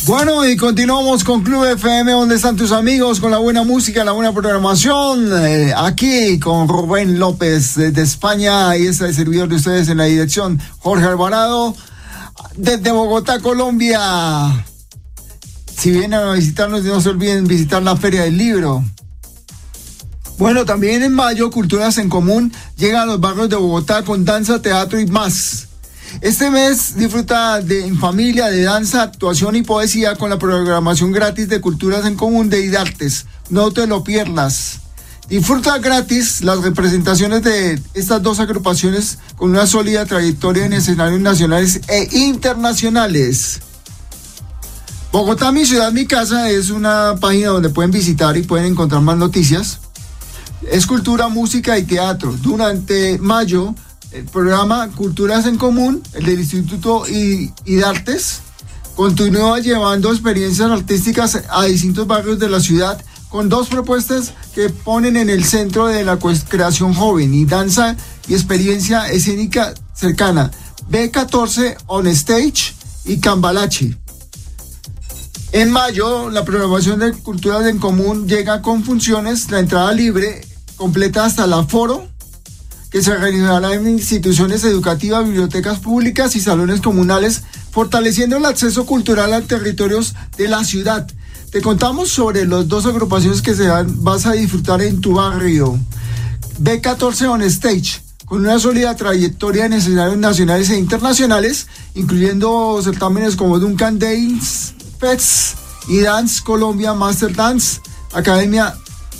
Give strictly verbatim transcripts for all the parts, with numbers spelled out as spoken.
Bueno, y continuamos con Club F M, donde están tus amigos, con la buena música, la buena programación. Eh, aquí con Rubén López desde España, y es el servidor de ustedes en la dirección, Jorge Alvarado, desde Bogotá, Colombia. Si vienen a visitarnos, no se olviden visitar la Feria del Libro. Bueno, también en mayo, Culturas en Común llega a los barrios de Bogotá con danza, teatro y más. Este mes disfruta de, en familia de danza, actuación y poesía con la programación gratis de Culturas en Común de IDARTES. No te lo pierdas. Disfruta gratis las representaciones de estas dos agrupaciones con una sólida trayectoria en escenarios nacionales e internacionales. Bogotá, mi ciudad, mi casa es una página donde pueden visitar y pueden encontrar más noticias. Es cultura, música y teatro. Durante mayo, el programa Culturas en Común, el del Instituto IDARTES, continúa llevando experiencias artísticas a distintos barrios de la ciudad con dos propuestas que ponen en el centro de la creación joven y danza y experiencia escénica cercana. B catorce On Stage y Cambalache. En mayo, la programación de Culturas en Común llega con funciones, la entrada libre, completa hasta el aforo, que se realizará en instituciones educativas, bibliotecas públicas y salones comunales, fortaleciendo el acceso cultural a territorios de la ciudad. Te contamos sobre las dos agrupaciones que se van, vas a disfrutar en tu barrio. B catorce On Stage, con una sólida trayectoria en escenarios nacionales e internacionales, incluyendo certámenes como Duncan Dance Fest y Dance Colombia Master Dance Academia.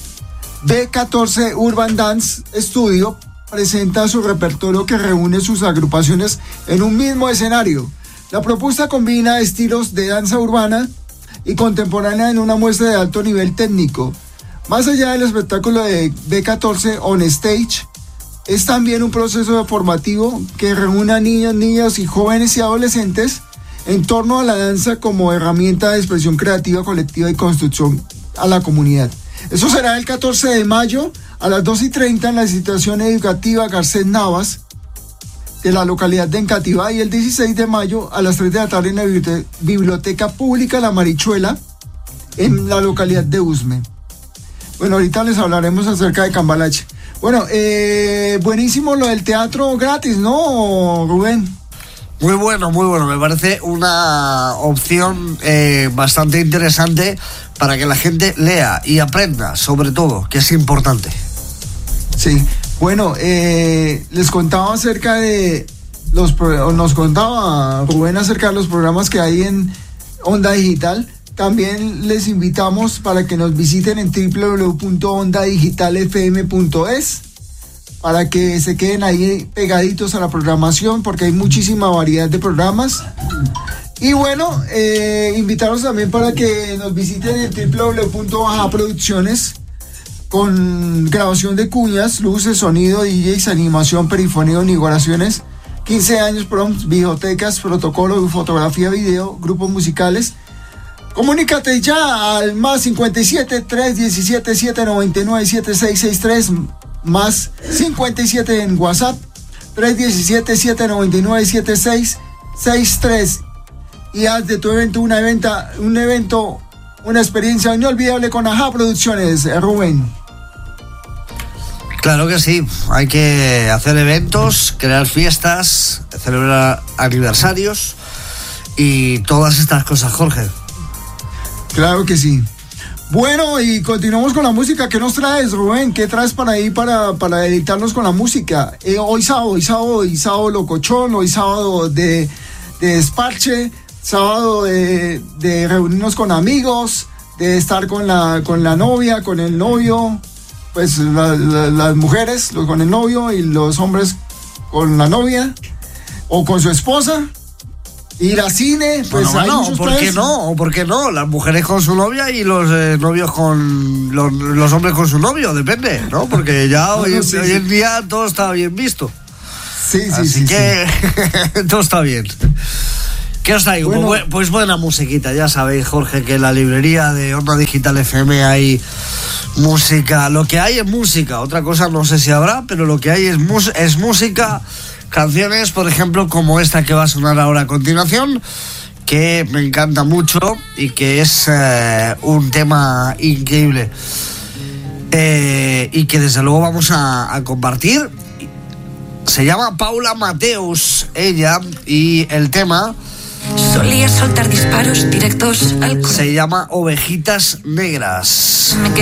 B catorce Urban Dance Studio presenta su repertorio que reúne sus agrupaciones en un mismo escenario. La propuesta combina estilos de danza urbana y contemporánea en una muestra de alto nivel técnico. Más allá del espectáculo de B catorce On Stage, es también un proceso formativo que reúne a niños, niñas y jóvenes y adolescentes en torno a la danza como herramienta de expresión creativa, colectiva y construcción a la comunidad. Eso será el catorce de mayo a las dos y treinta en la institución educativa Garcés Navas de la localidad de Engativá, y el dieciséis de mayo a las tres de la tarde en la Biblioteca Pública La Marichuela en la localidad de Usme. Bueno, ahorita les hablaremos acerca de Cambalache. Bueno, eh, buenísimo lo del teatro gratis, ¿no, Rubén? Muy bueno, muy bueno. Me parece una opción eh, bastante interesante para que la gente lea y aprenda, sobre todo, que es importante. Sí, bueno, eh, les contaba acerca de los, nos contaba Rubén acerca de los programas que hay en Onda Digital. También les invitamos para que nos visiten en doble u doble u doble u punto onda digital f m punto es para que se queden ahí pegaditos a la programación, porque hay muchísima variedad de programas. Y bueno, eh, invitarlos también para que nos visiten en doble u doble u doble u punto baja producciones, con grabación de cuñas, luces, sonido, D Js, animación, perifoneo, inauguraciones, quince años, proms, bibliotecas, protocolo, fotografía, video, grupos musicales. Comunícate ya al más cincuenta y siete, trescientos diecisiete, setecientos noventa y nueve, setenta y seis sesenta y tres, más cincuenta y siete en WhatsApp, trescientos diecisiete, setecientos noventa y nueve, setenta y seis sesenta y tres, y haz de tu evento una eventa, un evento, una experiencia inolvidable con Aja Producciones, Rubén. Claro que sí, hay que hacer eventos, crear fiestas, celebrar aniversarios y todas estas cosas, Jorge. Claro que sí. Bueno, y continuamos con la música. ¿Qué nos traes, Rubén? ¿Qué traes para ahí para, para editarnos con la música? Eh, hoy sábado, hoy sábado, hoy sábado locochón, hoy sábado de, de desparche, sábado de, de reunirnos con amigos, de estar con la, con la novia, con el novio, pues la, la, las mujeres los, con el novio y los hombres con la novia o con su esposa. Ir al cine, pues bueno, hay bueno, muchos ¿por qué no? ¿Por qué no? Las mujeres con su novia y los eh, novios con... Los, los hombres con su novio, depende, ¿no? Porque ya hoy, no, no, sí, hoy sí. en día todo está bien visto. Sí, sí, Así sí. que sí. Todo está bien. ¿Qué os traigo? Bueno, pues, pues buena musiquita, ya sabéis, Jorge, que en la librería de Onda Digital F M hay música. Lo que hay es música, otra cosa no sé si habrá, pero lo que hay es, mus- es música... Canciones, por ejemplo, como esta que va a sonar ahora a continuación, que me encanta mucho y que es eh, un tema increíble. Eh, y que desde luego vamos a, a compartir. Se llama Paula Mateus, ella, y el tema solía soltar disparos directos al corazón. Se llama Ovejitas Negras.